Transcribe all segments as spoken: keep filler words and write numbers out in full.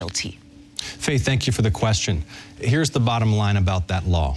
guilty? Faith, thank you for the question. Here's the bottom line about that law.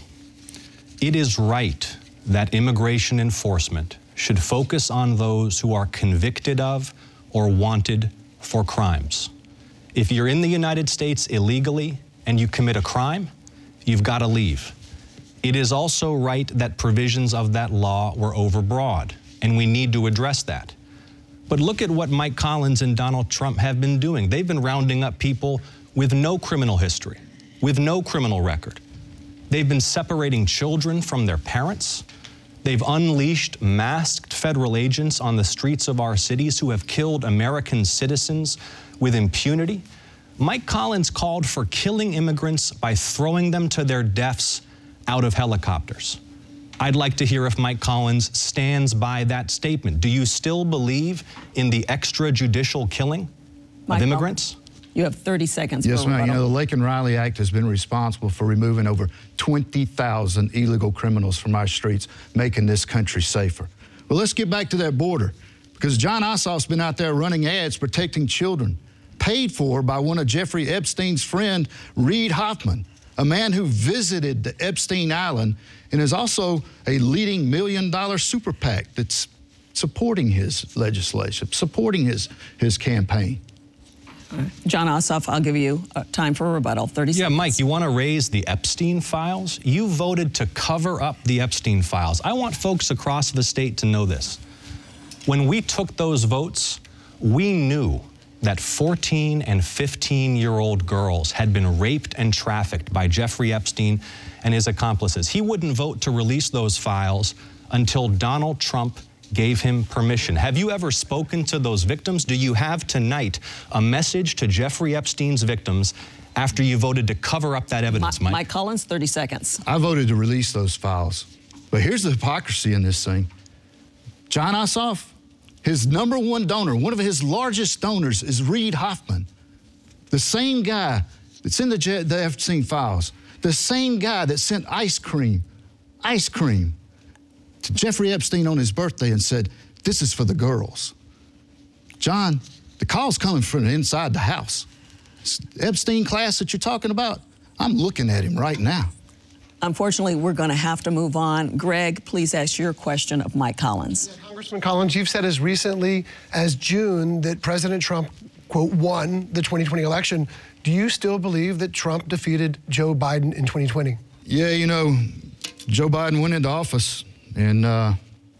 It is right that immigration enforcement should focus on those who are convicted of or wanted for crimes. If you're in the United States illegally and you commit a crime, you've got to leave. It is also right that provisions of that law were overbroad, and we need to address that. But look at what Mike Collins and Donald Trump have been doing. They've been rounding up people with no criminal history, with no criminal record. They've been separating children from their parents. They've unleashed masked federal agents on the streets of our cities who have killed American citizens with impunity. Mike Collins called for killing immigrants by throwing them to their deaths out of helicopters. I'd like to hear if Mike Collins stands by that statement. Do you still believe in the extrajudicial killing Mike of immigrants? Collins. You have thirty seconds. Yes, ma'am. You know, the Laken Riley Act has been responsible for removing over twenty thousand illegal criminals from our streets, making this country safer. Well, let's get back to that border, because Jon Ossoff's been out there running ads protecting children, paid for by one of Jeffrey Epstein's friend, Reid Hoffman, a man who visited the Epstein Island and is also a leading million-dollar super PAC that's supporting his legislation, supporting his, his campaign. Jon Ossoff, I'll give you uh, time for a rebuttal, thirty yeah, seconds. Yeah, Mike, you want to raise the Epstein files? You voted to cover up the Epstein files. I want folks across the state to know this. When we took those votes, we knew that fourteen and fifteen-year-old girls had been raped and trafficked by Jeffrey Epstein and his accomplices. He wouldn't vote to release those files until Donald Trump gave him permission. Have you ever spoken to those victims? Do you have tonight a message to Jeffrey Epstein's victims after you voted to cover up that evidence, Ma- Mike? Mike Collins, thirty seconds. I voted to release those files. But here's the hypocrisy in this thing. Jon Ossoff, his number one donor, one of his largest donors is Reid Hoffman, the same guy that's in the, Je- the Epstein files, the same guy that sent ice cream, ice cream, to Jeffrey Epstein on his birthday and said, this is for the girls. John, the call's coming from inside the house. This Epstein class that you're talking about, I'm looking at him right now. Unfortunately, we're going to have to move on. Greg, please ask your question of Mike Collins. Yeah, Congressman Collins, you've said as recently as June that President Trump, quote, won the twenty twenty election. Do you still believe that Trump defeated Joe Biden in twenty twenty? Yeah, you know, Joe Biden went into office, and uh,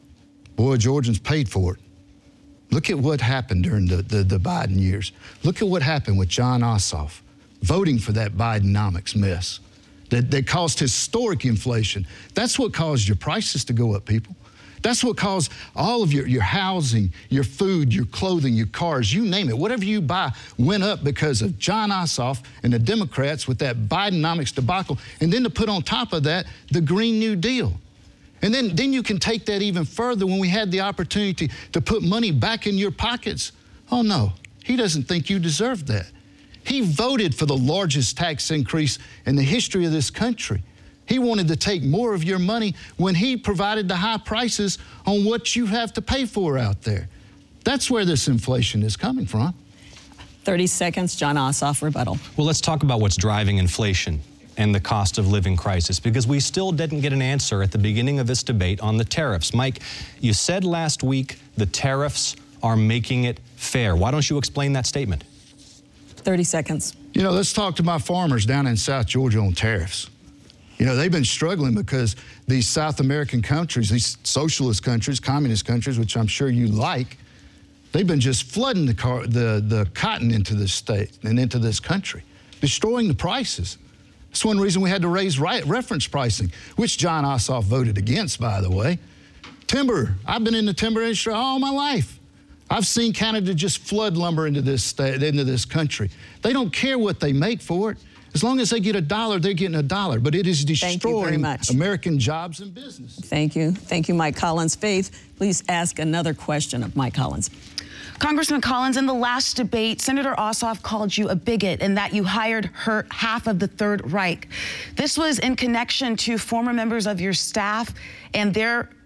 boy, Georgians paid for it. Look at what happened during the, the, the Biden years. Look at what happened with Jon Ossoff voting for that Bidenomics mess that, that caused historic inflation. That's what caused your prices to go up, people. That's what caused all of your, your housing, your food, your clothing, your cars, you name it. Whatever you buy went up because of Jon Ossoff and the Democrats with that Bidenomics debacle. And then to put on top of that, the Green New Deal. And then, then you can take that even further when we had the opportunity to put money back in your pockets. Oh, no, he doesn't think you deserve that. He voted for the largest tax increase in the history of this country. He wanted to take more of your money when he provided the high prices on what you have to pay for out there. That's where this inflation is coming from. thirty seconds, Jon Ossoff, rebuttal. Well, let's talk about what's driving inflation and the cost of living crisis, because we still didn't get an answer at the beginning of this debate on the tariffs. Mike, you said last week the tariffs are making it fair. Why don't you explain that statement? thirty seconds. You know, let's talk to my farmers down in South Georgia on tariffs. You know, they've been struggling because these South American countries, these socialist countries, communist countries, which I'm sure you like, they've been just flooding the, car, the, the cotton into this state and into this country, destroying the prices. That's one reason we had to raise right, reference pricing, which Jon Ossoff voted against, by the way. Timber, I've been in the timber industry all my life. I've seen Canada just flood lumber into this state, into this country. They don't care what they make for it. As long as they get a dollar, they're getting a dollar. But it is destroying American jobs and business. Thank you. Thank you, Mike Collins. Faith, please ask another question of Mike Collins. Congressman Collins, in the last debate, Senator Ossoff called you a bigot and that you hired her half of the Third Reich. This was in connection to former members of your staff and their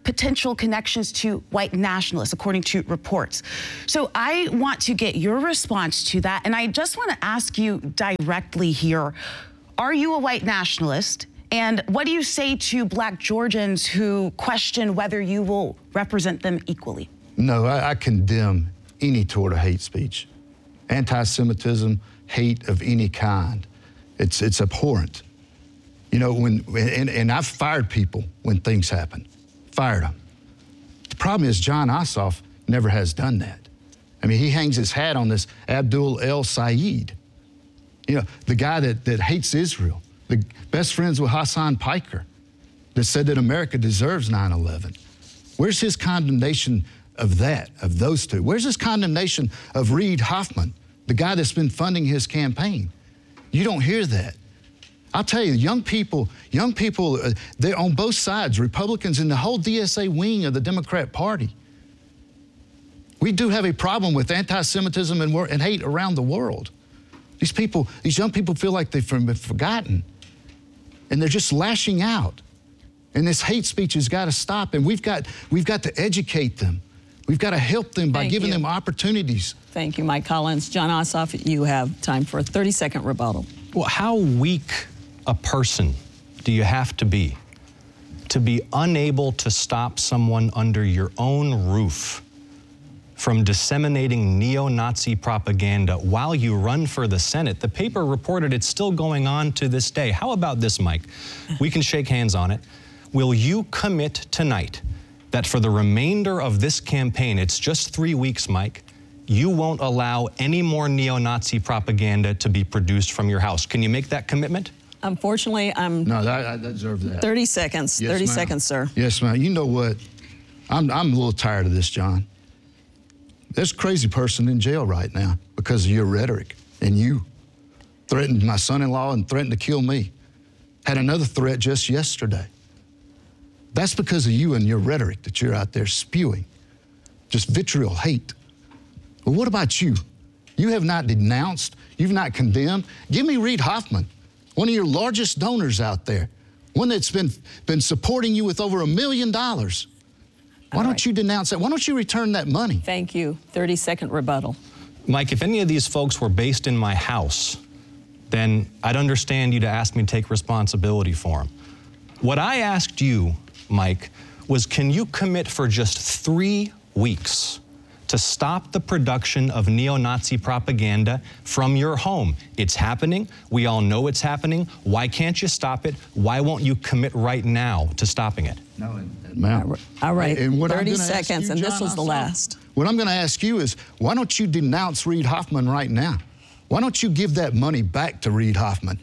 potential connections to white nationalists, according to reports. So I want to get your response to that. And I just want to ask you directly here, are you a white nationalist? And what do you say to Black Georgians who question whether you will represent them equally? No, I, I condemn any sort of hate speech. Anti-Semitism, hate of any kind. It's, it's abhorrent. You know, when, and, and I've fired people when things happen. Fired them. The problem is Jon Ossoff never has done that. I mean, he hangs his hat on this Abdul El Sayed. You know, the guy that, that hates Israel, the best friends with Hassan Piker, that said that America deserves nine eleven. Where's his condemnation of that, of those two? Where's his condemnation of Reid Hoffman, the guy that's been funding his campaign? You don't hear that. I'll tell you, young people, young people, uh, they're on both sides, Republicans and the whole D S A wing of the Democrat Party. We do have a problem with anti-Semitism and, and hate around the world. These people, these young people feel like they've been forgotten, and they're just lashing out. And this hate speech has got to stop, and we've got, we've got to educate them. We've got to help them by Thank giving you. them opportunities. Thank you, Mike Collins. Jon Ossoff, you have time for a thirty-second rebuttal. Well, how weak a person do you have to be to be unable to stop someone under your own roof from disseminating neo-Nazi propaganda while you run for the Senate? The paper reported it's still going on to this day. How about this, Mike? We can shake hands on it. Will you commit tonight that for the remainder of this campaign, it's just three weeks, Mike, you won't allow any more neo-Nazi propaganda to be produced from your house? Can you make that commitment? Unfortunately, I'm No, I, I deserve that. thirty seconds. Yes, thirty ma'am. seconds, sir. Yes, ma'am. You know what? I'm, I'm a little tired of this, John. There's a crazy person in jail right now because of your rhetoric, and you threatened my son-in-law and threatened to kill me. Had another threat just yesterday. That's because of you and your rhetoric that you're out there spewing. Just vitriol, hate. Well, what about you? You have not denounced, you've not condemned. Give me Reid Hoffman, one of your largest donors out there, one that's been, been supporting you with over a million dollars. Why All don't right. you denounce that? Why don't you return that money? Thank you. thirty-second rebuttal. Mike, if any of these folks were based in my house, then I'd understand you to ask me to take responsibility for them. What I asked you, Mike, was can you commit for just three weeks to stop the production of neo-Nazi propaganda from your home? It's happening. We all know it's happening. Why can't you stop it? Why won't you commit right now to stopping it? No, ma'am. All right, And what I'm thirty gonna ask seconds, you, and this John was the Ossoff, last. What I'm going to ask you is, why don't you denounce Reid Hoffman right now? Why don't you give that money back to Reid Hoffman,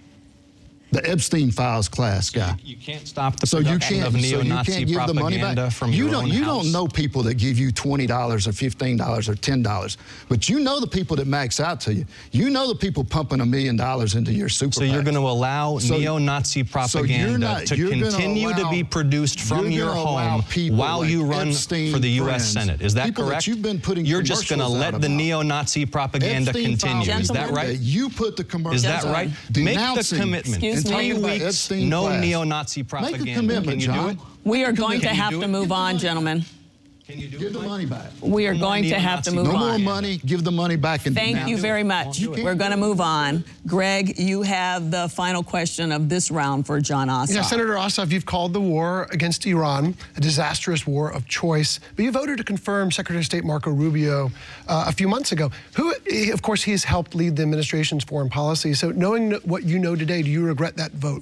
the Epstein Files class guy? You can't stop the So you production can't, of so you neo-Nazi can't give the money propaganda back. from you your don't, own you house. don't know people that give you twenty dollars or fifteen dollars or ten dollars, but you know the people that max out to you. You know the people pumping a million dollars into your super So you're PACs. going to allow So- neo-Nazi propaganda not- to you're gonna continue allow- to be produced from you're your gonna allow home people while like you run Epstein for the U S friends, Senate. Is that people that correct? you've been putting you're just going to commercials let out the about. neo-Nazi propaganda Epstein continue. Files Is that Gentlemen. right? that you put the commercial. Is that Gentlemen. right? Make the denouncing commitment. Excuse and me. Three talking about weeks, Epstein no class. neo-Nazi propaganda. Make a commitment, Can you John. do it? We are going to Can you have do to it? move Give the on, money. gentlemen. Can you do Give it, the Mike? money back. We are No more going to have to neo-Nazi move No on. more money. Give the money back and Thank denounce you it. very much. You can't We're going to do it. move on. Greg, you have the final question of this round for Jon Ossoff. Yeah, Senator Ossoff, you've called the war against Iran a disastrous war of choice, but you voted to confirm Secretary of State Marco Rubio uh, a few months ago, who, of course, he's helped lead the administration's foreign policy. So knowing what you know today, do you regret that vote?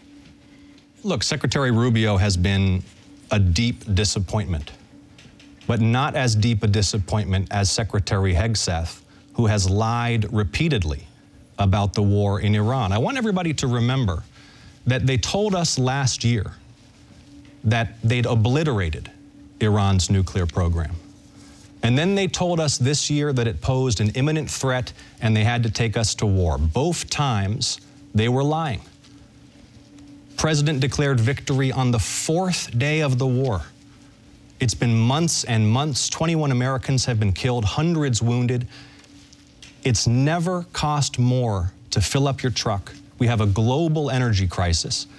Look, Secretary Rubio has been a deep disappointment, but not as deep a disappointment as Secretary Hegseth, who has lied repeatedly about the war in Iran. I want everybody to remember that they told us last year that they'd obliterated Iran's nuclear program. And then they told us this year that it posed an imminent threat and they had to take us to war. Both times, they were lying. President declared victory on the fourth day of the war. It's been months and months. twenty-one Americans have been killed, hundreds wounded. It's never cost more to fill up your truck. We have a global energy crisis.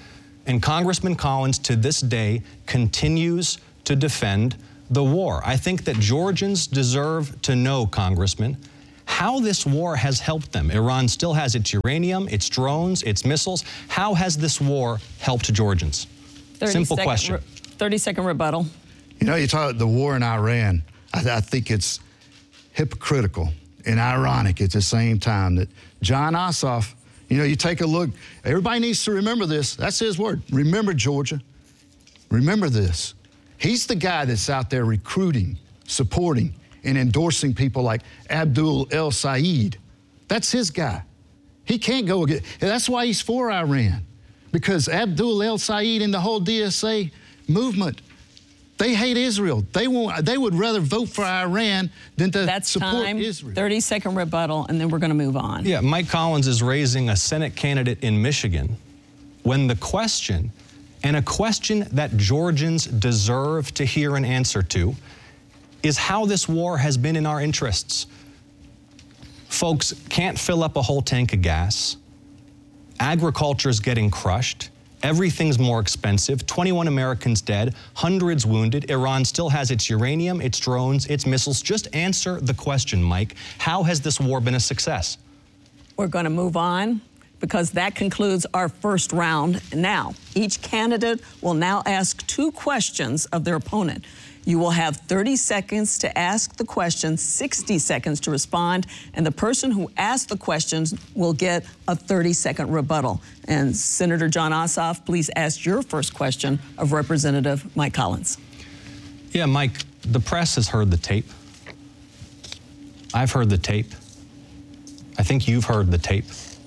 And Congressman Collins, to this day, continues to defend the war. I think that Georgians deserve to know, Congressman, how this war has helped them. Iran still has its uranium, its drones, its missiles. How has this war helped Georgians? Simple second, question. thirty second rebuttal. You know, you talk about the war in Iran. I, I think it's hypocritical and ironic at the same time that Jon Ossoff, you know, you take a look, everybody needs to remember this. That's his word. Remember, Georgia. Remember this. He's the guy that's out there recruiting, supporting, and endorsing people like Abdul El-Sayed. That's his guy. He can't go against, that's why he's for Iran. Because Abdul El-Sayed and the whole D S A movement, they hate Israel. They won't, they would rather vote for Iran than to That's support time. Israel. thirty second rebuttal, and then we're going to move on. Yeah, Mike Collins is raising a Senate candidate in Michigan when the question, and a question that Georgians deserve to hear an answer to, is how this war has been in our interests. Folks can't fill up a whole tank of gas. Agriculture's getting crushed. Everything's more expensive. twenty-one Americans dead, hundreds wounded. Iran still has its uranium, its drones, its missiles. Just answer the question, Mike. How has this war been a success? We're going to move on because that concludes our first round. Now, each candidate will now ask two questions of their opponent. You will have thirty seconds to ask the question, sixty seconds to respond, and the person who asked the questions will get a thirty second rebuttal. And Senator Jon Ossoff, please ask your first question of Representative Mike Collins. Yeah, Mike, the press has heard the tape. I've heard the tape. I think you've heard the tape.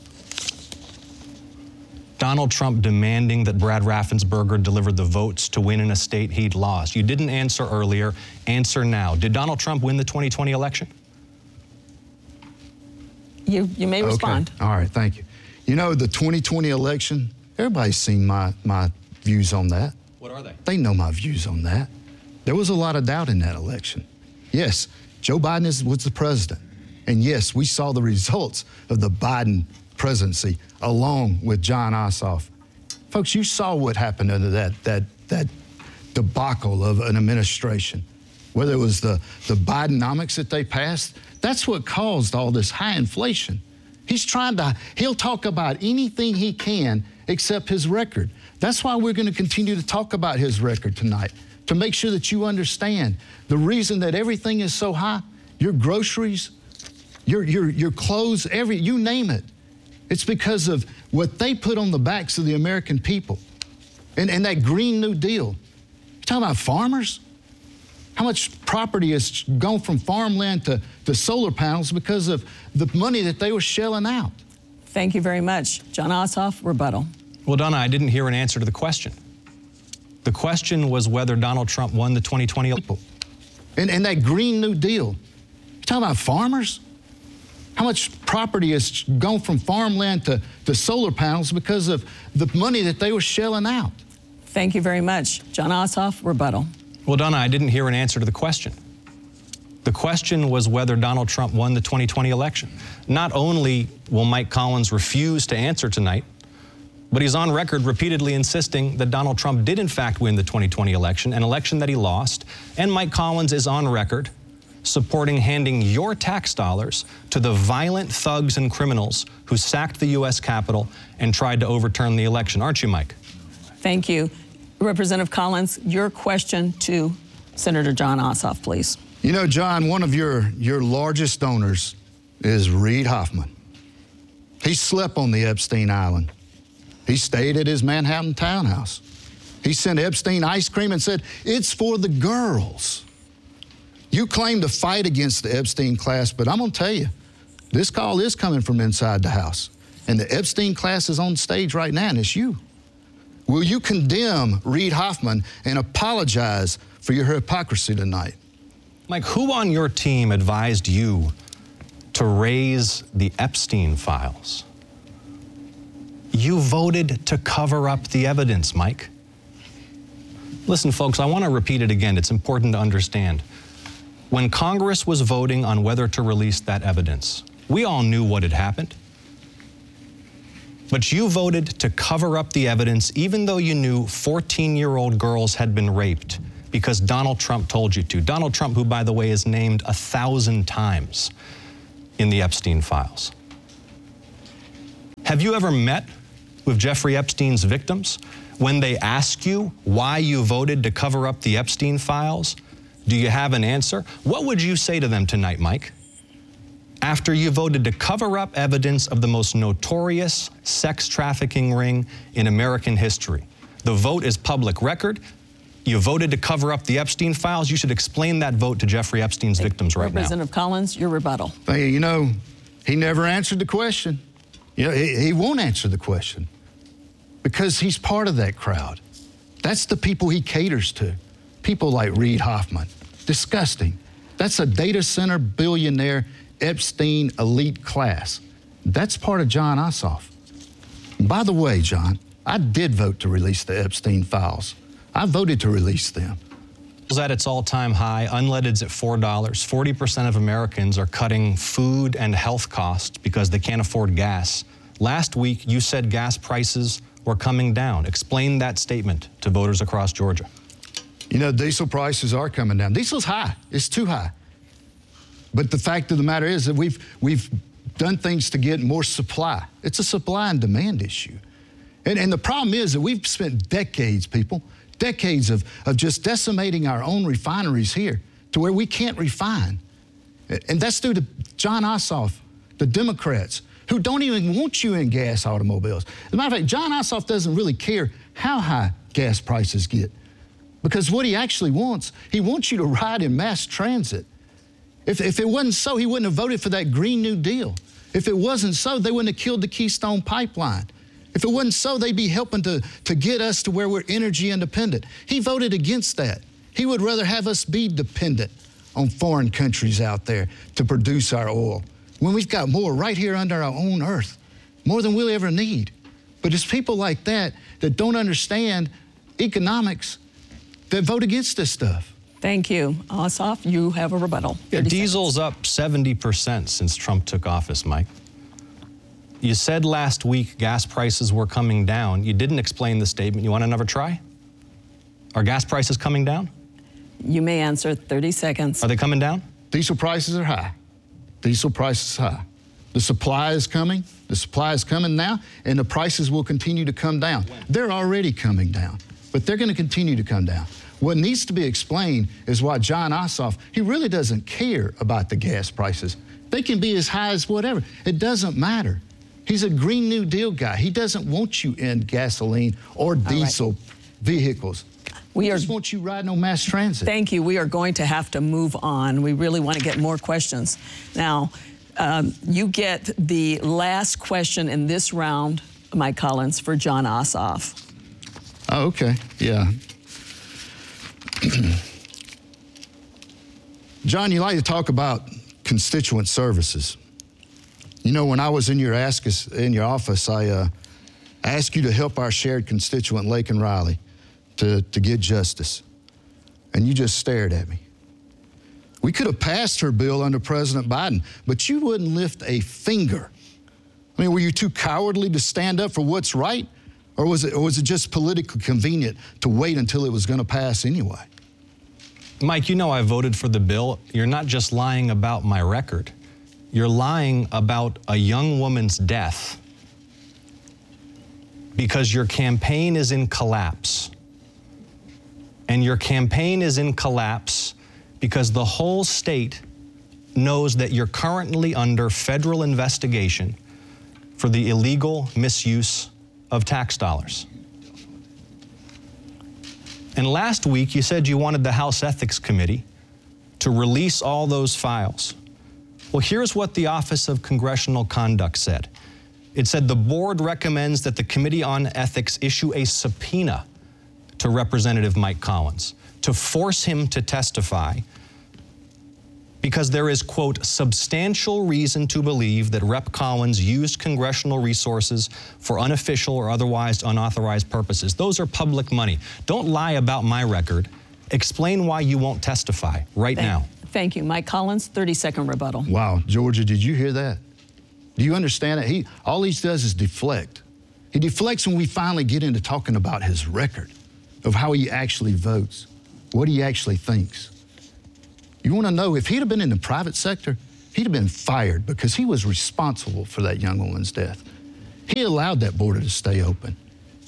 Donald Trump demanding that Brad Raffensperger deliver the votes to win in a state he'd lost. You didn't answer earlier. Answer now. Did Donald Trump win the twenty twenty election? You, you may respond. Okay. All right, thank you. You know, the twenty twenty election, everybody's seen my, my views on that. What are they? They know my views on that. There was a lot of doubt in that election. Yes, Joe Biden is, was the president. And yes, we saw the results of the Biden presidency along with Jon Ossoff. Folks, you saw what happened under that, that, that debacle of an administration. Whether it was the, the Bidenomics that they passed, that's what caused all this high inflation. He's trying to, he'll talk about anything he can except his record. That's why we're going to continue to talk about his record tonight, to make sure that you understand the reason that everything is so high, your groceries, your, your, your clothes, every, you name it. It's because of what they put on the backs of the American people. And, and that Green New Deal. You're talking about farmers? How much property has gone from farmland to, to solar panels because of the money that they were shelling out? Thank you very much. Jon Ossoff, rebuttal. Well, Donna, I didn't hear an answer to the question. The question was whether Donald Trump won the twenty twenty election. And, and that Green New Deal. You're talking about farmers? How much property has gone from farmland to, to solar panels because of the money that they were shelling out? Thank you very much. Jon Ossoff, rebuttal. Well, Donna, I didn't hear an answer to the question. The question was whether Donald Trump won the twenty twenty election. Not only will Mike Collins refuse to answer tonight, but he's on record repeatedly insisting that Donald Trump did in fact win the twenty twenty election, an election that he lost. And Mike Collins is on record supporting handing your tax dollars to the violent thugs and criminals who sacked the U S Capitol and tried to overturn the election. Aren't you, Mike? Thank you. Representative Collins, your question to Senator Jon Ossoff, please. You know, John, one of your, your largest donors is Reid Hoffman. He slept on the Epstein Island. He stayed at his Manhattan townhouse. He sent Epstein ice cream and said, it's for the girls. You claim to fight against the Epstein class, but I'm going to tell you, this call is coming from inside the house. And the Epstein class is on stage right now, and it's you. Will you condemn Reid Hoffman and apologize for your hypocrisy tonight? Mike, who on your team advised you to raise the Epstein files? You voted to cover up the evidence, Mike. Listen, folks, I want to repeat it again. It's important to understand. When Congress was voting on whether to release that evidence, we all knew what had happened. But you voted to cover up the evidence even though you knew fourteen-year-old girls had been raped because Donald Trump told you to. Donald Trump, who, by the way, is named a thousand times in the Epstein files. Have you ever met with Jeffrey Epstein's victims? When they ask you why you voted to cover up the Epstein files, do you have an answer? What would you say to them tonight, Mike? After you voted to cover up evidence of the most notorious sex trafficking ring in American history. The vote is public record. You voted to cover up the Epstein files. You should explain that vote to Jeffrey Epstein's victims right now. Representative Collins, your rebuttal. Hey, you know, he never answered the question. You know, he, he won't answer the question because he's part of that crowd. That's the people he caters to. People like Reid Hoffman. Disgusting. That's a data center billionaire Epstein elite class. That's part of Jon Ossoff. By the way, John, I did vote to release the Epstein files. I voted to release them. It's at its all-time high. Unleaded's at four dollars. forty percent of Americans are cutting food and health costs because they can't afford gas. Last week, you said gas prices were coming down. Explain that statement to voters across Georgia. You know, diesel prices are coming down. Diesel's high. It's too high. But the fact of the matter is that we've, we've done things to get more supply. It's a supply and demand issue. And, and the problem is that we've spent decades, people, decades of, of just decimating our own refineries here to where we can't refine. And that's due to Jon Ossoff, the Democrats, who don't even want you in gas automobiles. As a matter of fact, Jon Ossoff doesn't really care how high gas prices get because what he actually wants, he wants you to ride in mass transit. If, if it wasn't so, he wouldn't have voted for that Green New Deal. If it wasn't so, they wouldn't have killed the Keystone Pipeline. If it wasn't so, they'd be helping to, to get us to where we're energy independent. He voted against that. He would rather have us be dependent on foreign countries out there to produce our oil when we've got more right here under our own earth, more than we'll ever need. But it's people like that that don't understand economics that vote against this stuff. Thank you. Ossoff, you have a rebuttal. Yeah, diesel's up seventy percent since Trump took office, Mike. You said last week gas prices were coming down. You didn't explain the statement. You want another try? Are gas prices coming down? You may answer thirty seconds. Are they coming down? Diesel prices are high. Diesel prices are high. The supply is coming. The supply is coming now, and the prices will continue to come down. When? They're already coming down, but they're going to continue to come down. What needs to be explained is why Jon Ossoff, he really doesn't care about the gas prices. They can be as high as whatever. It doesn't matter. He's a Green New Deal guy. He doesn't want you in gasoline or diesel right. vehicles. We he are, just want you riding on mass transit. Thank you. We are going to have to move on. We really want to get more questions. Now, um, you get the last question in this round, Mike Collins, for Jon Ossoff. Oh, okay. Yeah. John, you like to talk about constituent services. You know, when I was in your ask us, in your office, I uh, asked you to help our shared constituent, Laken Riley, to, to get justice. And you just stared at me. We could have passed her bill under President Biden, but you wouldn't lift a finger. I mean, were you too cowardly to stand up for what's right? Or was it, or was it just politically convenient to wait until it was going to pass anyway? Mike, you know I voted for the bill. You're not just lying about my record. You're lying about a young woman's death because your campaign is in collapse. And your campaign is in collapse because the whole state knows that you're currently under federal investigation for the illegal misuse of tax dollars. And last week, you said you wanted the House Ethics Committee to release all those files. Well, here's what the Office of Congressional Conduct said. It said the board recommends that the Committee on Ethics issue a subpoena to Representative Mike Collins to force him to testify because there is, quote, substantial reason to believe that Rep Collins used congressional resources for unofficial or otherwise unauthorized purposes. Those are public money. Don't lie about my record. Explain why you won't testify right Thank, now. Thank you. Mike Collins, thirty second rebuttal. Wow, Georgia, did you hear that? Do you understand it? He, all he does is deflect. He deflects when we finally get into talking about his record of how he actually votes, what he actually thinks. You want to know, if he'd have been in the private sector, he'd have been fired because he was responsible for that young woman's death. He allowed that border to stay open.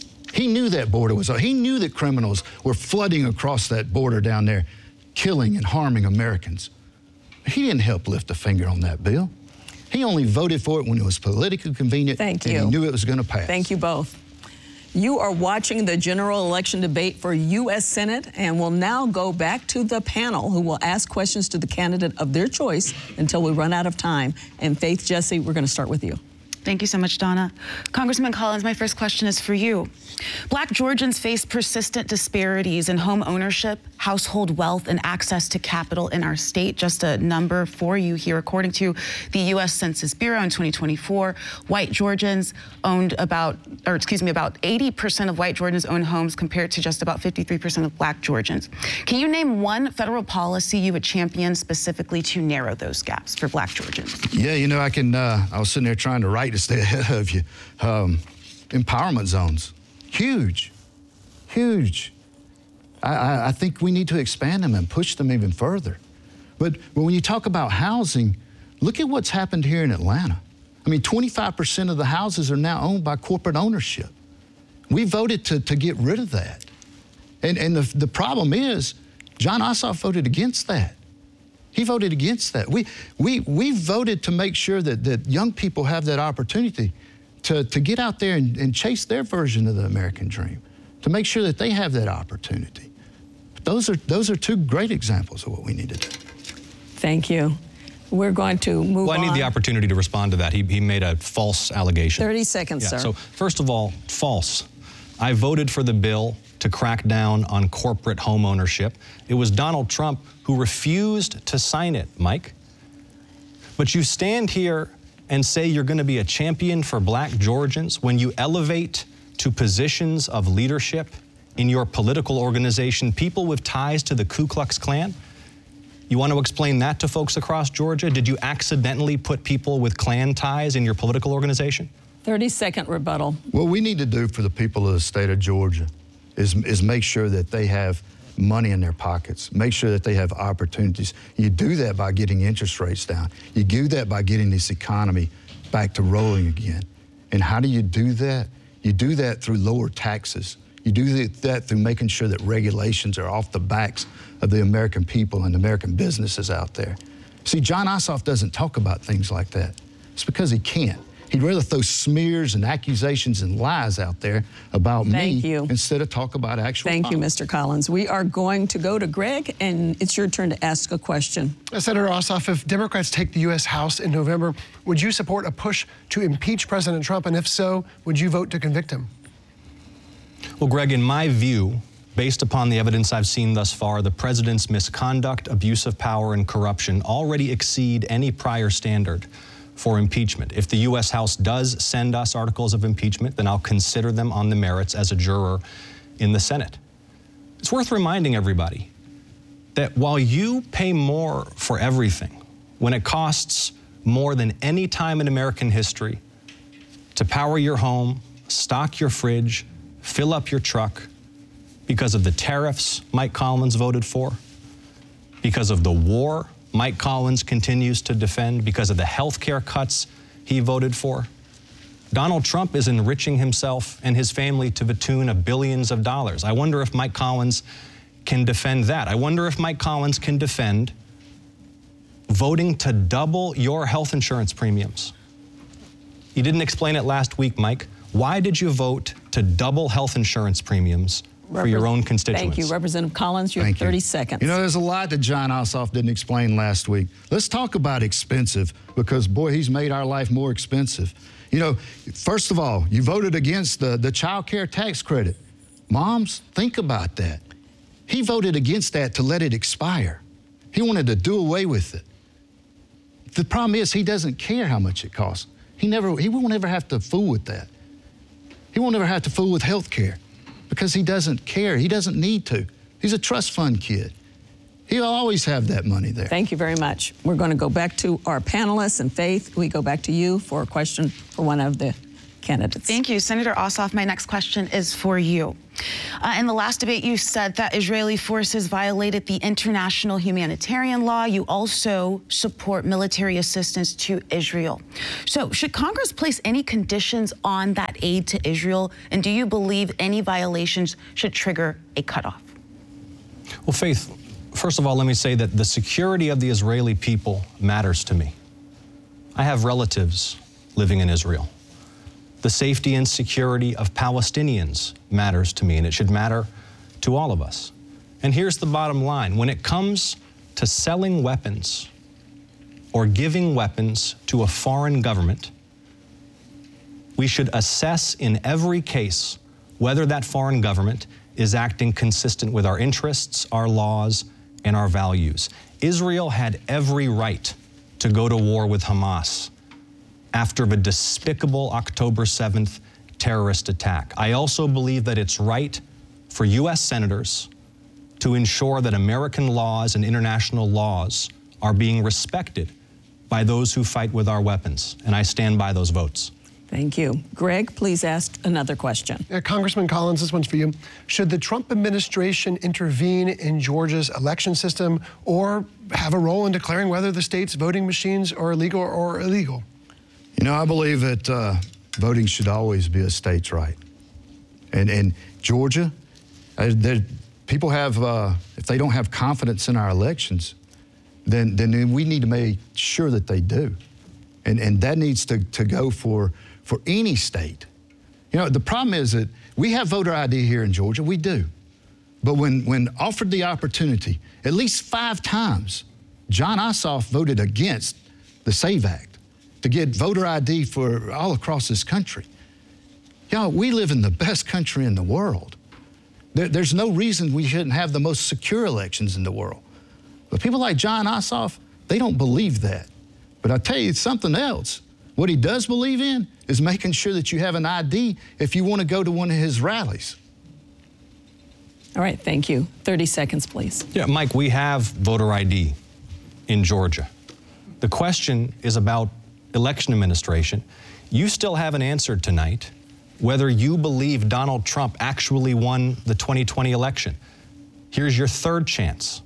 He knew that border was open. He knew that criminals were flooding across that border down there, killing and harming Americans. He didn't help lift a finger on that bill. He only voted for it when it was politically convenient. Thank and you. he knew it was going to pass. Thank you both. You are watching the general election debate for U S Senate, and we'll now go back to the panel, who will ask questions to the candidate of their choice until we run out of time. And Faith, Jesse, we're going to start with you. Thank you so much, Donna. Congressman Collins, my first question is for you. Black Georgians face persistent disparities in home ownership, household wealth, and access to capital in our state. Just a number for you here. According to the U S Census Bureau in twenty twenty-four, white Georgians owned about, or excuse me, about eighty percent of white Georgians own homes compared to just about fifty-three percent of black Georgians. Can you name one federal policy you would champion specifically to narrow those gaps for black Georgians? Yeah, you know, I can, uh, I was sitting there trying to write to stay ahead of you. Um, empowerment zones, huge, huge. I, I, I think we need to expand them and push them even further. But, but when you talk about housing, look at what's happened here in Atlanta. I mean, twenty-five percent of the houses are now owned by corporate ownership. We voted to, to get rid of that. And, and the, the problem is, Jon Ossoff voted against that. He voted against that. We, we, we voted to make sure that, that young people have that opportunity to, to get out there and, and chase their version of the American dream, to make sure that they have that opportunity. But those are, those are two great examples of what we need to do. Thank you. We're going to move Well, I need on. the opportunity to respond to that. He, he made a false allegation. thirty seconds, Yeah, sir. so first of all, false. I voted for the bill to crack down on corporate home ownership. It was Donald Trump who refused to sign it, Mike. But you stand here and say you're going to be a champion for black Georgians when you elevate to positions of leadership in your political organization people with ties to the Ku Klux Klan. You want to explain that to folks across Georgia? Did you accidentally put people with Klan ties in your political organization? thirty second rebuttal. What we need to do for the people of the state of Georgia is, is make sure that they have money in their pockets, make sure that they have opportunities. You do that by getting interest rates down. You do that by getting this economy back to rolling again. And how do you do that? You do that through lower taxes. You do that through making sure that regulations are off the backs of the American people and American businesses out there. See, Jon Ossoff doesn't talk about things like that. It's because he can't. He'd rather throw smears and accusations and lies out there about Thank me you. instead of talk about actual Thank you, policy. Mister Collins. We are going to go to Greg, and it's your turn to ask a question. Uh, Senator Ossoff, if Democrats take the U S House in November, would you support a push to impeach President Trump? And if so, would you vote to convict him? Well, Greg, in my view, based upon the evidence I've seen thus far, the president's misconduct, abuse of power, and corruption already exceed any prior standard for impeachment. If the U S House does send us articles of impeachment, then I'll consider them on the merits as a juror in the Senate. It's worth reminding everybody that while you pay more for everything, when it costs more than any time in American history to power your home, stock your fridge, fill up your truck, because of the tariffs Mike Collins voted for, because of the war Mike Collins continues to defend, because of the health care cuts he voted for, Donald Trump is enriching himself and his family to the tune of billions of dollars. I wonder if Mike Collins can defend that. I wonder if Mike Collins can defend voting to double your health insurance premiums. You didn't explain it last week, Mike. Why did you vote to double health insurance premiums for your own constituents? Thank you. Representative Collins, you have Thank thirty you. seconds. You know, there's a lot that Jon Ossoff didn't explain last week. Let's talk about expensive, because, boy, he's made our life more expensive. You know, first of all, you voted against the, the child care tax credit. Moms, think about that. He voted against that to let it expire. He wanted to do away with it. The problem is he doesn't care how much it costs. He never, he won't ever have to fool with that. He won't ever have to fool with health care, because he doesn't care. He doesn't need to. He's a trust fund kid. He'll always have that money there. Thank you very much. We're going to go back to our panelists. And Faith, we go back to you for a question for one of the candidates. Thank you. Senator Ossoff, my next question is for you. Uh, in the last debate, you said that Israeli forces violated the international humanitarian law. You also support military assistance to Israel. So should Congress place any conditions on that aid to Israel? And do you believe any violations should trigger a cutoff? Well, Faith, first of all, let me say that the security of the Israeli people matters to me. I have relatives living in Israel. The safety and security of Palestinians matters to me, and it should matter to all of us. And here's the bottom line. When it comes to selling weapons or giving weapons to a foreign government, we should assess in every case whether that foreign government is acting consistent with our interests, our laws, and our values. Israel had every right to go to war with Hamas after the despicable October seventh terrorist attack. I also believe that it's right for U S senators to ensure that American laws and international laws are being respected by those who fight with our weapons, and I stand by those votes. Thank you. Greg, please ask another question. Uh, Congressman Collins, this one's for you. Should the Trump administration intervene in Georgia's election system or have a role in declaring whether the state's voting machines are legal or illegal? You know, I believe that uh, voting should always be a state's right. And in Georgia, uh, there, people have, uh, if they don't have confidence in our elections, then, then we need to make sure that they do. And, and that needs to, to go for, for any state. You know, the problem is that we have voter I D here in Georgia, we do. But when, when offered the opportunity, at least five times, Jon Ossoff voted against the SAVE Act to get voter I D for all across this country. Y'all, we live in the best country in the world. There, there's no reason we shouldn't have the most secure elections in the world. But people like Jon Ossoff, they don't believe that. But I tell you something else. What he does believe in is making sure that you have an I D if you want to go to one of his rallies. All right, thank you. thirty seconds, please. Yeah, Mike, we have voter I D in Georgia. The question is about election administration. You still haven't answered tonight whether you believe Donald Trump actually won the twenty twenty election. Here's your third chance.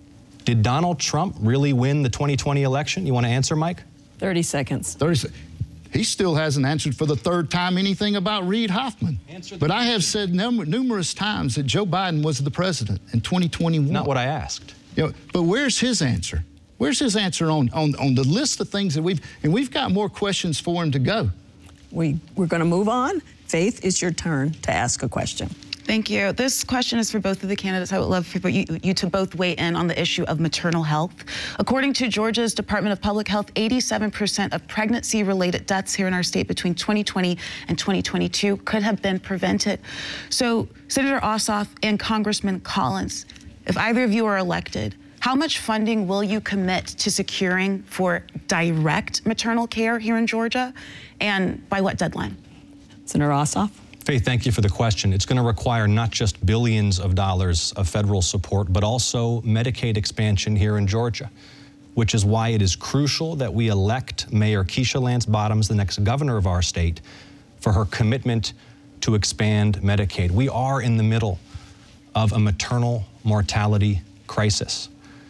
Did Donald Trump really win the twenty twenty election? You want to answer, Mike? thirty seconds. thirty, he still hasn't answered for the third time anything about Reid Hoffman. But I have said num- numerous times that Joe Biden was the president in twenty twenty-one. Not what I asked. You know, but where's his answer? Where's his answer on, on, on the list of things that we've, and we've got more questions for him to go. We, we're going to move on. Faith, it's your turn to ask a question. Thank you. This question is for both of the candidates. I would love for you, you to both weigh in on the issue of maternal health. According to Georgia's Department of Public Health, eighty-seven percent of pregnancy-related deaths here in our state between twenty twenty and twenty twenty-two could have been prevented. So, Senator Ossoff and Congressman Collins, if either of you are elected, how much funding will you commit to securing for direct maternal care here in Georgia, and by what deadline? Senator Ossoff. Faith, thank you for the question. It's going to require not just billions of dollars of federal support, but also Medicaid expansion here in Georgia, which is why it is crucial that we elect Mayor Keisha Lance Bottoms, the next governor of our state, for her commitment to expand Medicaid. We are in the middle of a maternal mortality crisis.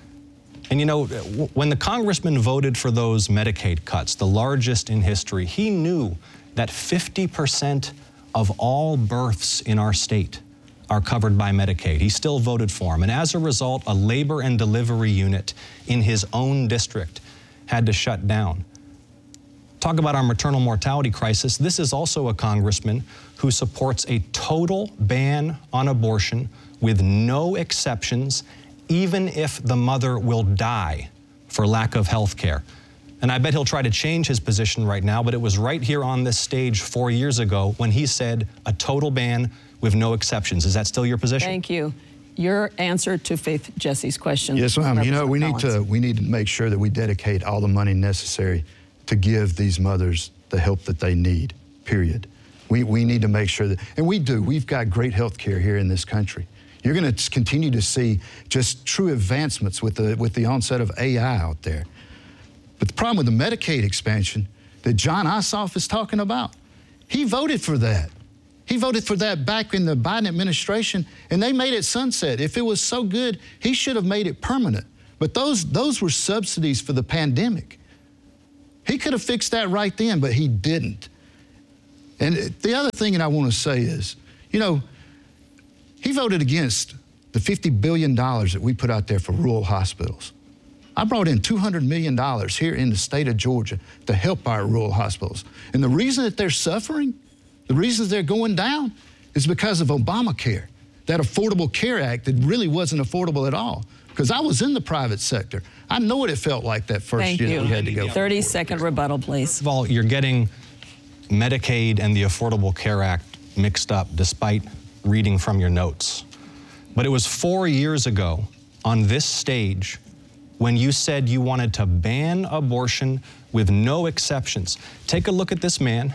And you know, when the congressman voted for those Medicaid cuts, the largest in history, he knew that fifty percent of all births in our state are covered by Medicaid. He still voted for him. And as a result, a labor and delivery unit in his own district had to shut down. Talk about our maternal mortality crisis. This is also a congressman who supports a total ban on abortion with no exceptions, even if the mother will die for lack of health care. And I bet he'll try to change his position right now, but it was right here on this stage four years ago when he said a total ban with no exceptions. Is that still your position? Thank you. Your answer to Faith Jesse's question. Yes, ma'am. You know, we need Collins. to we need to make sure that we dedicate all the money necessary to give these mothers the help that they need, period. We, we need to make sure that, and we do, we've got great health care here in this country. You're going to continue to see just true advancements with the, with the onset of A I out there. But the problem with the Medicaid expansion that Jon Ossoff is talking about, He voted for that. He voted for that back in the Biden administration, and they made it sunset. If it was so good, he should have made it permanent. But those, those were subsidies for the pandemic. He could have fixed that right then, but he didn't. And the other thing that I want to say is, you know, he voted against the fifty billion dollars that we put out there for rural hospitals. I brought in two hundred million dollars here in the state of Georgia to help our rural hospitals. And the reason that they're suffering, the reasons they're going down, is because of Obamacare, that Affordable Care Act that really wasn't affordable at all. Because I was in the private sector. I know what it felt like that first Thank year you. that we had to go. thirty second rebuttal, please. First of all, you're getting Medicaid and the Affordable Care Act mixed up despite reading from your notes. But it was four years ago on this stage when you said you wanted to ban abortion with no exceptions. Take a look at this man.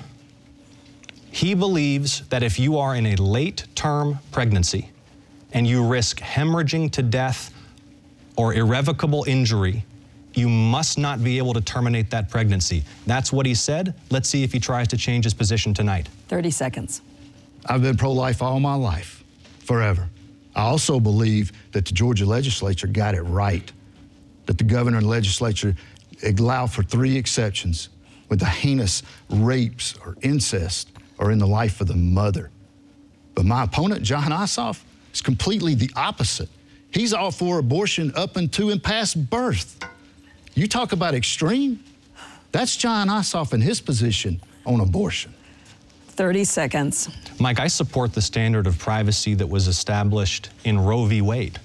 He believes that if you are in a late-term pregnancy and you risk hemorrhaging to death or irrevocable injury, you must not be able to terminate that pregnancy. That's what he said. Let's see if he tries to change his position tonight. thirty seconds. I've been pro-life all my life, forever. I also believe that the Georgia legislature got it right, that the governor and legislature allow for three exceptions when the heinous rapes or incest are in the life of the mother. But my opponent, Jon Ossoff, is completely the opposite. He's all for abortion up until and past birth. You talk about extreme, that's Jon Ossoff and his position on abortion. thirty seconds. Mike, I support the standard of privacy that was established in Roe v. Wade.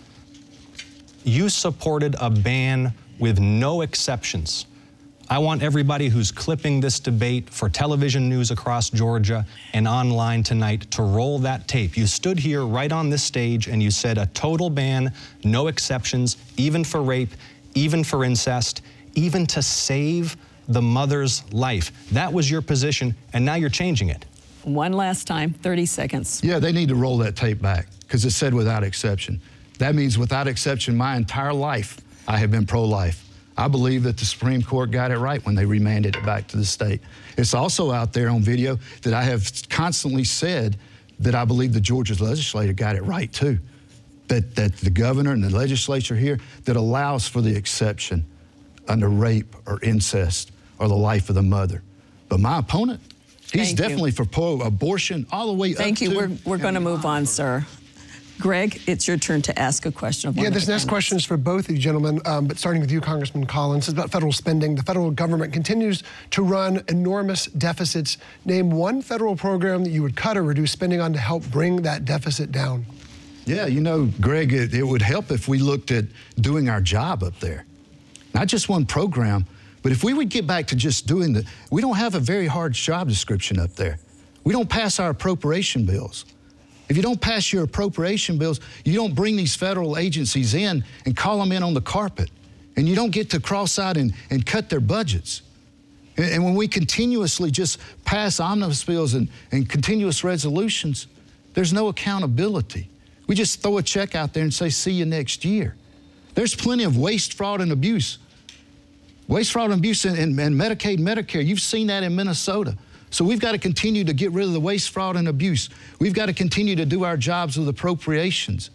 You supported a ban with no exceptions. I want everybody who's clipping this debate for television news across Georgia and online tonight to roll that tape. You stood here right on this stage and you said a total ban, no exceptions, even for rape, even for incest, even to save the mother's life. That was your position, and now you're changing it. One last time, thirty seconds. Yeah, they need to roll that tape back because it said without exception. That means without exception, my entire life, I have been pro-life. I believe that the Supreme Court got it right when they remanded it back to the state. It's also out there on video that I have constantly said that I believe the Georgia legislature got it right too. That, that the governor and the legislature here that allows for the exception under rape or incest or the life of the mother. But my opponent, he's Thank definitely you. for pro-abortion all the way up to... Thank you. We're, we're going to move on, sir. Greg, it's your turn to ask a question of one Yeah, of this the next candidates. question is for both of you gentlemen, um, but starting with you, Congressman Collins. It's about federal spending. The federal government continues to run enormous deficits. Name one federal program that you would cut or reduce spending on to help bring that deficit down. Yeah, you know, Greg, it, it would help if we looked at doing our job up there. Not just one program, but if we would get back to just doing the, we don't have a very hard job description up there. We don't pass our appropriation bills. If you don't pass your appropriation bills, you don't bring these federal agencies in and call them in on the carpet. And you don't get to cross out and, and cut their budgets. And, and when we continuously just pass omnibus bills and, and continuous resolutions, there's no accountability. We just throw a check out there and say, see you next year. There's plenty of waste, fraud, and abuse. Waste, fraud, and abuse in, in, in Medicaid, Medicare. You've seen that in Minnesota. So we've got to continue to get rid of the waste, fraud, and abuse. We've got to continue to do our jobs with appropriations.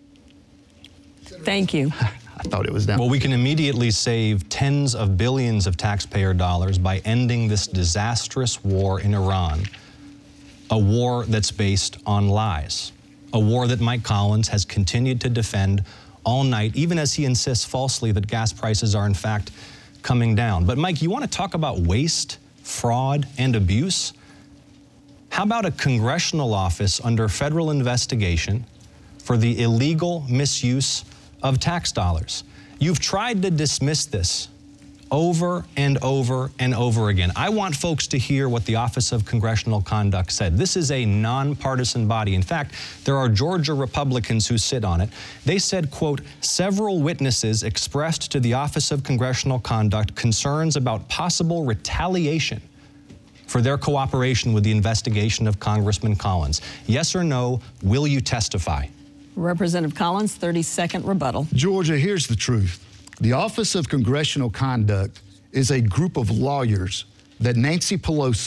Thank you. I thought it was down. Well, we can immediately save tens of billions of taxpayer dollars by ending this disastrous war in Iran, a war that's based on lies, a war that Mike Collins has continued to defend all night, even as he insists falsely that gas prices are in fact coming down. But Mike, you want to talk about waste, fraud, and abuse? How about a congressional office under federal investigation for the illegal misuse of tax dollars? You've tried to dismiss this over and over and over again. I want folks to hear what the Office of Congressional Conduct said. This is a nonpartisan body. In fact, there are Georgia Republicans who sit on it. They said, quote, several witnesses expressed to the Office of Congressional Conduct concerns about possible retaliation for their cooperation with the investigation of Congressman Collins. Yes or no, will you testify? Representative Collins, thirty second rebuttal. Georgia, here's the truth. The Office of Congressional Conduct is a group of lawyers that Nancy Pelosi put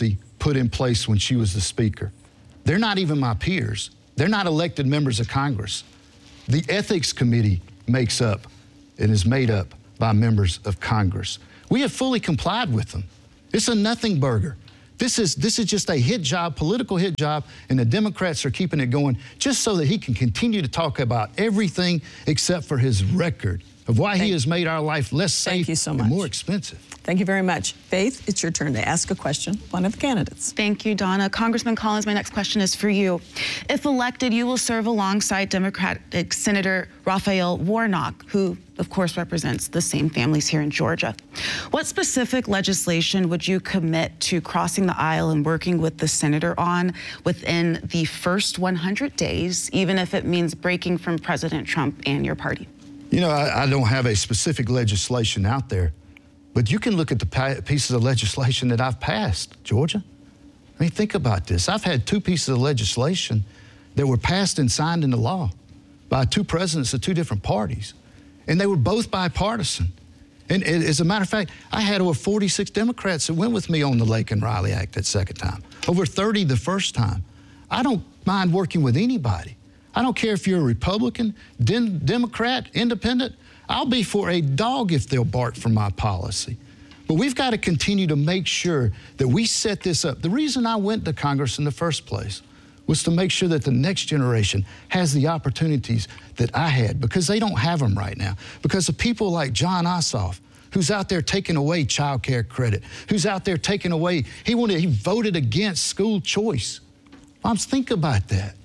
put in place when she was the Speaker. They're not even my peers. They're not elected members of Congress. The Ethics Committee makes up and is made up by members of Congress. We have fully complied with them. It's a nothing burger. This is, this is just a hit job, political hit job, and the Democrats are keeping it going just so that he can continue to talk about everything except for his record of why Thank he has made our life less safe Thank you so much. and more expensive. Thank you very much. Faith, it's your turn to ask a question, one of the candidates. Thank you, Donna. Congressman Collins, my next question is for you. If elected, you will serve alongside Democratic Senator Raphael Warnock, who, of course, represents the same families here in Georgia. What specific legislation would you commit to crossing the aisle and working with the senator on within the first one hundred days, even if it means breaking from President Trump and your party? You know, I, I don't have a specific legislation out there, but you can look at the pa- pieces of legislation that I've passed, Georgia. I mean, think about this. I've had two pieces of legislation that were passed and signed into law by two presidents of two different parties, and they were both bipartisan. And, and as a matter of fact, I had over forty-six Democrats that went with me on the Lake and Riley Act that second time, over thirty the first time. I don't mind working with anybody. I don't care if you're a Republican, dem- Democrat, independent. I'll be for a dog if they'll bark for my policy. But we've got to continue to make sure that we set this up. The reason I went to Congress in the first place was to make sure that the next generation has the opportunities that I had, because they don't have them right now. Because of people like Jon Ossoff, who's out there taking away child care credit, who's out there taking away, he wanted, he voted against school choice. Moms, think about that.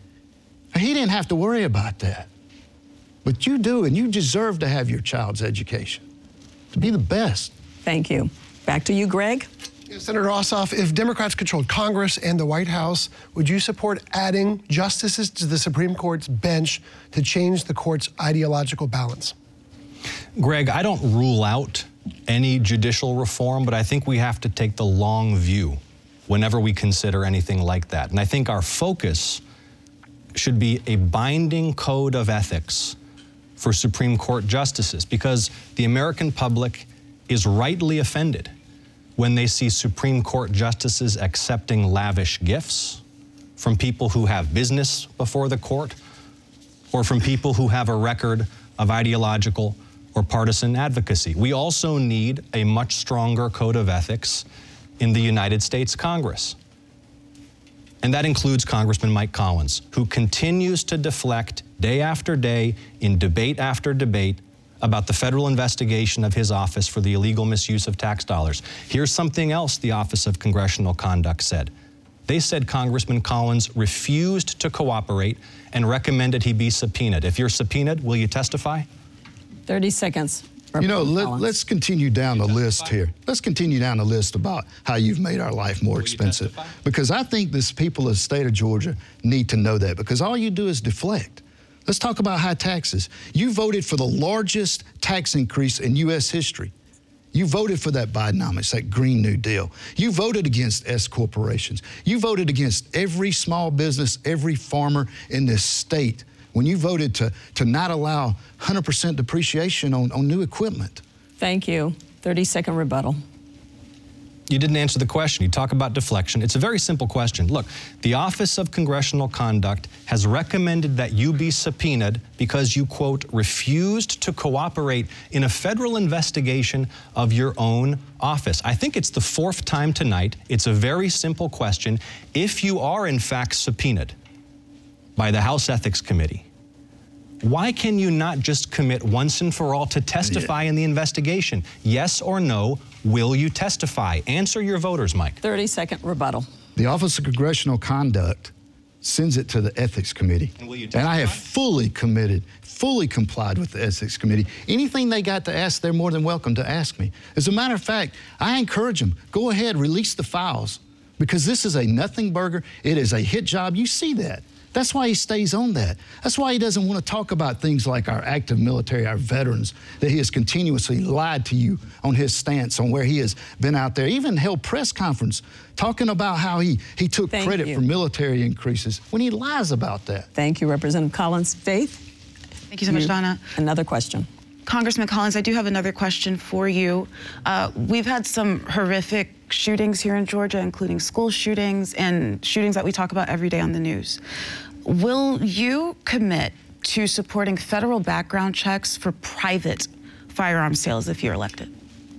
He didn't have to worry about that. But you do, and you deserve to have your child's education, to be the best. Thank you. Back to you, Greg. Yeah, Senator Ossoff, if Democrats controlled Congress and the White House, would you support adding justices to the Supreme Court's bench to change the court's ideological balance? Greg, I don't rule out any judicial reform, but I think we have to take the long view whenever we consider anything like that. And I think our focus should be a binding code of ethics for Supreme Court justices, because the American public is rightly offended when they see Supreme Court justices accepting lavish gifts from people who have business before the court, or from people who have a record of ideological or partisan advocacy. We also need a much stronger code of ethics in the United States Congress. And that includes Congressman Mike Collins, who continues to deflect day after day in debate after debate about the federal investigation of his office for the illegal misuse of tax dollars. Here's something else the Office of Congressional Conduct said. They said Congressman Collins refused to cooperate and recommended he be subpoenaed. If you're subpoenaed, will you testify? thirty seconds. You know, let, let's continue down the list here. Let's continue down the list about how you've made our life more expensive. Because I think this people of the state of Georgia need to know that, because all you do is deflect. Let's talk about high taxes. You voted for the largest tax increase in U S history. You voted for that Bidenomics, that Green New Deal. You voted against S corporations. You voted against every small business, every farmer in this state when you voted to, to not allow one hundred percent depreciation on, on new equipment. Thank you. thirty second rebuttal. You didn't answer the question. You talk about deflection. It's a very simple question. Look, the Office of Congressional Conduct has recommended that you be subpoenaed because you, quote, refused to cooperate in a federal investigation of your own office. I think it's the fourth time tonight. It's a very simple question. If you are, in fact, subpoenaed by the House Ethics Committee, why can you not just commit once and for all to testify in the investigation? Yes or no, will you testify? Answer your voters, Mike. thirty second rebuttal. The Office of Congressional Conduct sends it to the Ethics Committee. And will you testify? And I have fully committed, fully complied with the Ethics Committee. Anything they got to ask, they're more than welcome to ask me. As a matter of fact, I encourage them, go ahead, release the files, because this is a nothing burger. It is a hit job. You see that. That's why he stays on that. That's why he doesn't want to talk about things like our active military, our veterans, that he has continuously lied to you on his stance on where he has been out there. Even held press conference talking about how he, he took Thank credit you. for military increases when he lies about that. Thank you, Representative Collins. Faith? Thank you so much, Donna. Another question. Congressman Collins, I do have another question for you. Uh, we've had some horrific shootings here in Georgia, including school shootings and shootings that we talk about every day on the news. Will you commit to supporting federal background checks for private firearm sales if you're elected?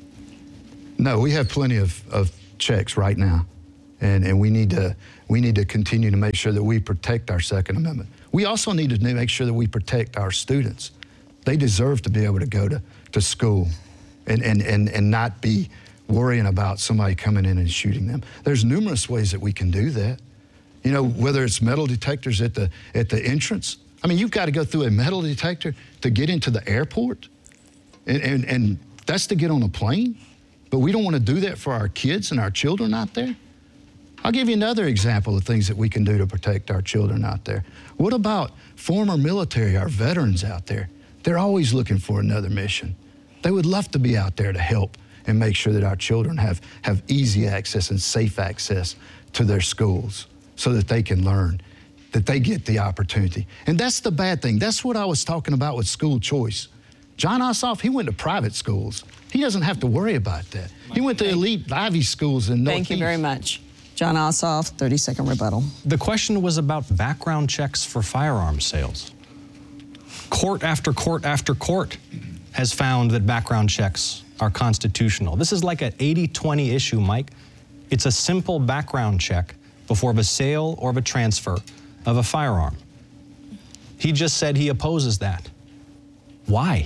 No, we have plenty of, of checks right now, and, and we need to we need to continue to make sure that we protect our Second Amendment. We also need to make sure that we protect our students. They deserve to be able to go to, to school and, and, and, and not be worrying about somebody coming in and shooting them. There's numerous ways that we can do that. You know, whether it's metal detectors at the at the entrance. I mean, you've got to go through a metal detector to get into the airport, and, and, and that's to get on a plane. But we don't want to do that for our kids and our children out there. I'll give you another example of things that we can do to protect our children out there. What about former military, our veterans out there? They're always looking for another mission. They would love to be out there to help and make sure that our children have, have easy access and safe access to their schools so that they can learn, that they get the opportunity. And that's the bad thing. That's what I was talking about with school choice. John Ossoff, he went to private schools. He doesn't have to worry about that. He went to elite Ivy schools in Northeast. Thank you very much. John Ossoff, thirty second rebuttal. The question was about background checks for firearm sales. Court after court after court has found that background checks are constitutional. This is like an eighty twenty issue, Mike. It's a simple background check before of a sale or of a transfer of a firearm. He just said he opposes that. Why?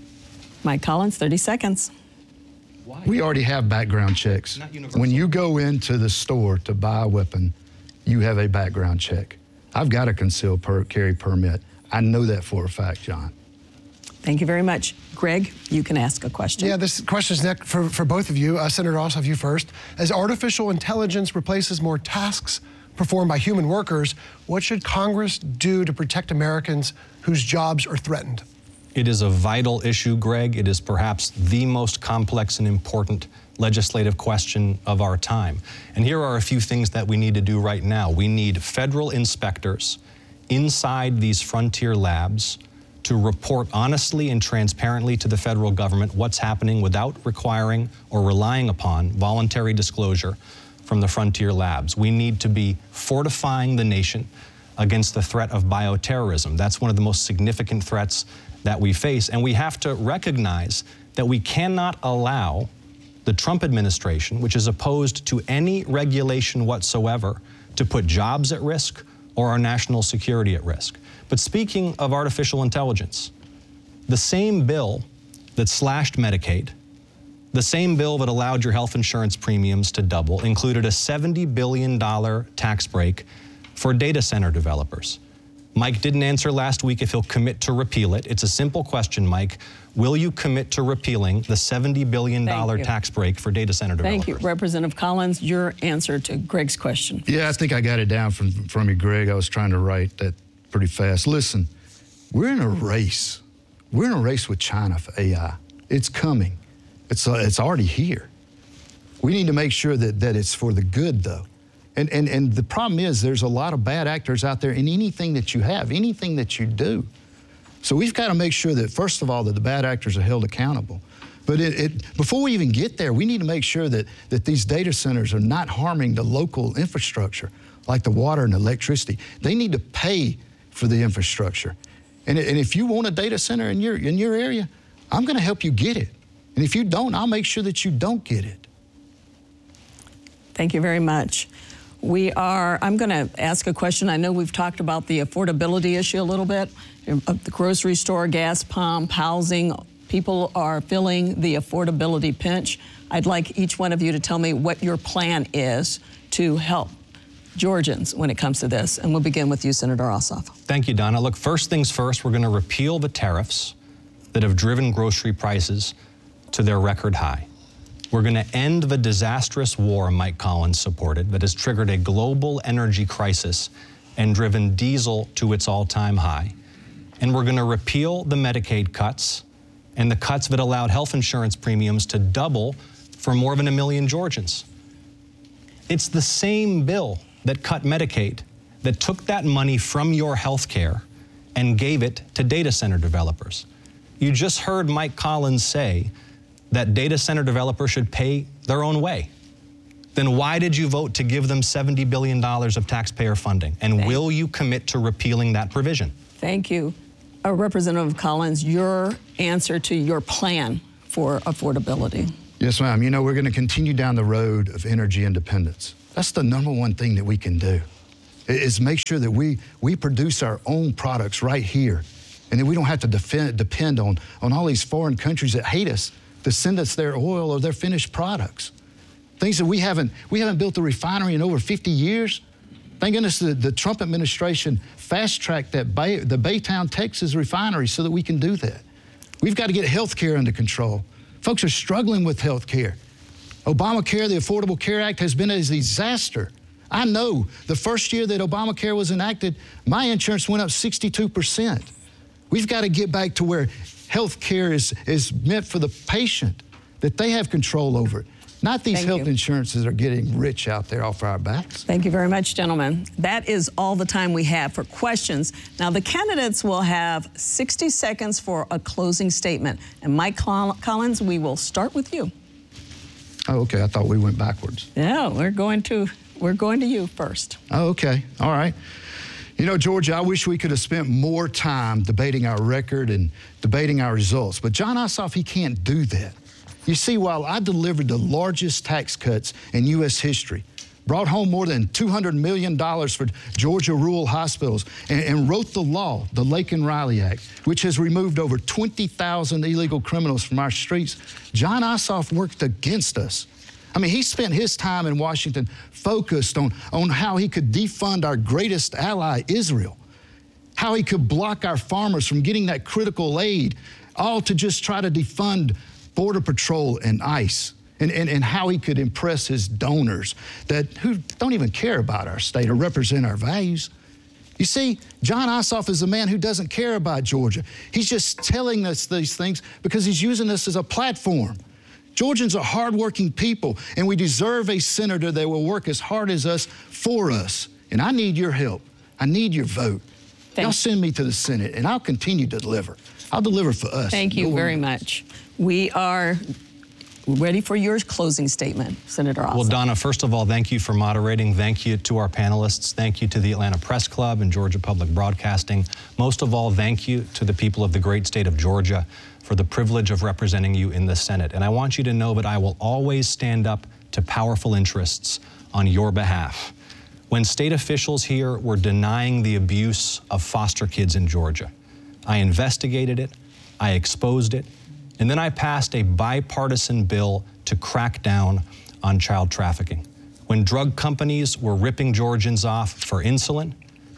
Mike Collins, thirty seconds. Why? We already have background checks. Not universal. When you go into the store to buy a weapon, you have a background check. I've got a concealed per- carry permit. I know that for a fact, John. Thank you very much. Greg, you can ask a question. Yeah, this question is next for, for both of you. Uh, Senator Ossoff, you first. As artificial intelligence replaces more tasks performed by human workers, what should Congress do to protect Americans whose jobs are threatened? It is a vital issue, Greg. It is perhaps the most complex and important legislative question of our time. And here are a few things that we need to do right now. We need federal inspectors inside these frontier labs to report honestly and transparently to the federal government what's happening without requiring or relying upon voluntary disclosure from the frontier labs. We need to be fortifying the nation against the threat of bioterrorism. That's one of the most significant threats that we face. And we have to recognize that we cannot allow the Trump administration, which is opposed to any regulation whatsoever, to put jobs at risk or our national security at risk. But speaking of artificial intelligence, the same bill that slashed Medicaid, the same bill that allowed your health insurance premiums to double, included a seventy billion dollars tax break for data center developers. Mike didn't answer last week if he'll commit to repeal it. It's a simple question, Mike. Will you commit to repealing the seventy billion dollars tax break for data center developers? Thank you. Representative Collins, your answer to Greg's question. Yeah, I think I got it down from, from you, Greg. I was trying to write that pretty fast. Listen, we're in a race. We're in a race with China for A I. It's coming. It's, uh, it's already here. We need to make sure that, that it's for the good, though. And, and, and the problem is there's a lot of bad actors out there in anything that you have, anything that you do. So we've got to make sure that, first of all, that the bad actors are held accountable. But it, it, before we even get there, we need to make sure that, that these data centers are not harming the local infrastructure, like the water and electricity. They need to pay for the infrastructure. And, and if you want a data center in your, in your area, I'm going to help you get it. And if you don't, I'll make sure that you don't get it. Thank you very much. We are, I'm going to ask a question. I know we've talked about the affordability issue a little bit. The grocery store, gas pump, housing, people are feeling the affordability pinch. I'd like each one of you to tell me what your plan is to help Georgians when it comes to this. And we'll begin with you, Senator Ossoff. Thank you, Donna. Look, first things first, we're going to repeal the tariffs that have driven grocery prices to their record high. We're going to end the disastrous war Mike Collins supported that has triggered a global energy crisis and driven diesel to its all-time high. And we're going to repeal the Medicaid cuts and the cuts that allowed health insurance premiums to double for more than a million Georgians. It's the same bill that cut Medicaid that took that money from your health care and gave it to data center developers. You just heard Mike Collins say that data center developers should pay their own way. Then why did you vote to give them seventy billion dollars of taxpayer funding? And Thank will you commit to repealing that provision? Thank you. Uh, Representative Collins, your answer to your plan for affordability. Yes, ma'am. You know, we're going to continue down the road of energy independence. That's the number one thing that we can do, is make sure that we, we produce our own products right here, and that we don't have to defend, depend on, on all these foreign countries that hate us to send us their oil or their finished products. Things that we haven't, we haven't built a refinery in over fifty years. Thank goodness the, the Trump administration fast-tracked that Bay, the Baytown, Texas refinery so that we can do that. We've got to get health care under control. Folks are struggling with health care. Obamacare, the Affordable Care Act, has been a disaster. I know the first year that Obamacare was enacted, my insurance went up sixty-two percent. We've got to get back to where health care is, is meant for the patient, that they have control over it. Not these Thank health you. insurances are getting rich out there off our backs. Thank you very much, gentlemen. That is all the time we have for questions. Now, the candidates will have sixty seconds for a closing statement. And Mike Collins, we will start with you. Oh, okay. I thought we went backwards. No, we're going to, we're going to you first. Oh, okay. All right. You know, Georgia, I wish we could have spent more time debating our record and debating our results. But Jon Ossoff, he can't do that. You see, while I delivered the largest tax cuts in U S history, brought home more than two hundred million dollars for Georgia rural hospitals, and, and wrote the law, the Laken Riley Act, which has removed over twenty thousand illegal criminals from our streets, Jon Ossoff worked against us. I mean, he spent his time in Washington focused on, on how he could defund our greatest ally, Israel, how he could block our farmers from getting that critical aid, all to just try to defund Border Patrol and ICE, and, and, and how he could impress his donors that who don't even care about our state or represent our values. You see, Jon Ossoff is a man who doesn't care about Georgia. He's just telling us these things because he's using us as a platform. Georgians are hardworking people, and we deserve a senator that will work as hard as us for us. And I need your help. I need your vote. Thank Y'all send me to the Senate, and I'll continue to deliver. I'll deliver for us. Thank you No very one- much. We are ready for your closing statement, Senator Ossoff. Well, Donna, first of all, thank you for moderating. Thank you to our panelists. Thank you to the Atlanta Press Club and Georgia Public Broadcasting. Most of all, thank you to the people of the great state of Georgia for the privilege of representing you in the Senate. And I want you to know that I will always stand up to powerful interests on your behalf. When state officials here were denying the abuse of foster kids in Georgia, I investigated it, I exposed it, and then I passed a bipartisan bill to crack down on child trafficking. When drug companies were ripping Georgians off for insulin,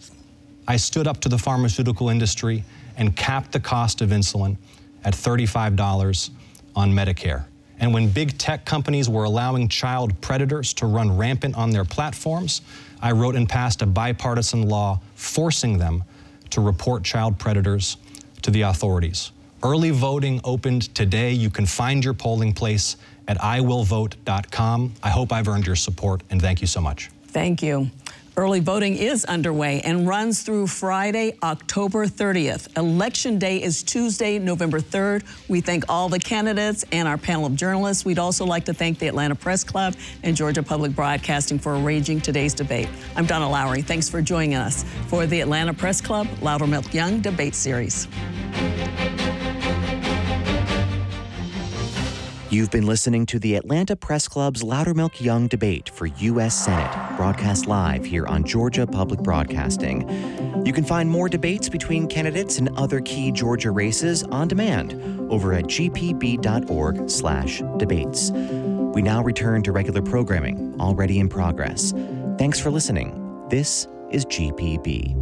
I stood up to the pharmaceutical industry and capped the cost of insulin at thirty-five dollars on Medicare. And when big tech companies were allowing child predators to run rampant on their platforms, I wrote and passed a bipartisan law forcing them to report child predators to the authorities. Early voting opened today. You can find your polling place at I will vote dot com. I hope I've earned your support, and thank you so much. Thank you. Early voting is underway and runs through Friday, October thirtieth. Election day is Tuesday, November third. We thank all the candidates and our panel of journalists. We'd also like to thank the Atlanta Press Club and Georgia Public Broadcasting for arranging today's debate. I'm Donna Lowry. Thanks for joining us for the Atlanta Press Club Loudermilk Young Debate Series. You've been listening to the Atlanta Press Club's Loudermilk Young Debate for U S Senate, broadcast live here on Georgia Public Broadcasting. You can find more debates between candidates and other key Georgia races on demand over at g p b dot org slash debates. We now return to regular programming, already in progress. Thanks for listening. This is G P B.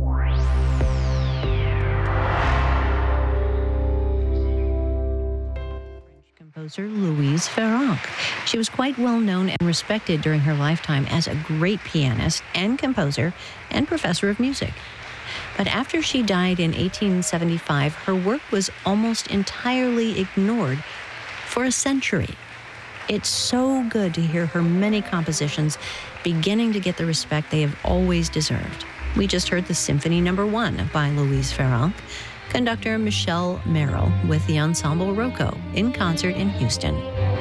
Composer Louise Farrenc. She was quite well known and respected during her lifetime as a great pianist and composer and professor of music. But after she died in eighteen seventy-five, her work was almost entirely ignored for a century. It's so good to hear her many compositions beginning to get the respect they have always deserved. We just heard the Symphony Number One by Louise Farrenc, conductor Michelle Merrill with the Ensemble Rocco in concert in Houston.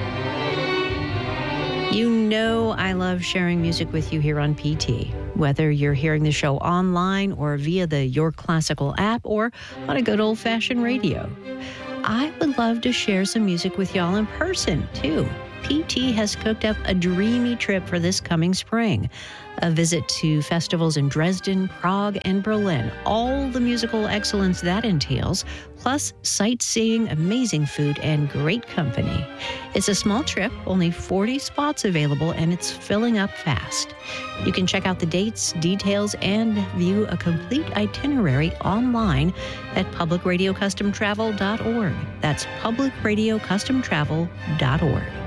You know I love sharing music with you here on P T, whether you're hearing the show online or via the Your Classical app or on a good old-fashioned radio. I would love to share some music with y'all in person, too. P T has cooked up a dreamy trip for this coming spring. A visit to festivals in Dresden, Prague, and Berlin. All the musical excellence that entails, plus sightseeing, amazing food, and great company. It's a small trip, only forty spots available, and it's filling up fast. You can check out the dates, details, and view a complete itinerary online at public radio custom travel dot org. That's public radio custom travel dot org.